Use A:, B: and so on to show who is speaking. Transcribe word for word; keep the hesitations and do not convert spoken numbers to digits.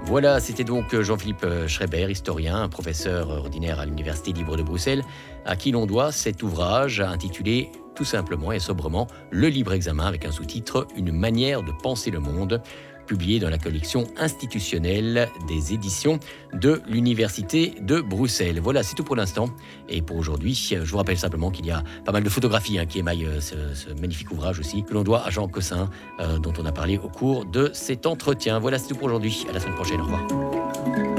A: Voilà, c'était donc Jean-Philippe Schreiber, historien, professeur ordinaire à l'Université libre de Bruxelles, à qui l'on doit cet ouvrage intitulé tout simplement et sobrement Le libre examen, avec un sous-titre Une manière de penser le monde, publié dans la collection institutionnelle des éditions de l'Université de Bruxelles. Voilà, c'est tout pour l'instant. Et pour aujourd'hui, je vous rappelle simplement qu'il y a pas mal de photographies hein, qui émaillent ce, ce magnifique ouvrage aussi, que l'on doit à Jean Cossin, euh, dont on a parlé au cours de cet entretien. Voilà, c'est tout pour aujourd'hui. À la semaine prochaine. Au revoir.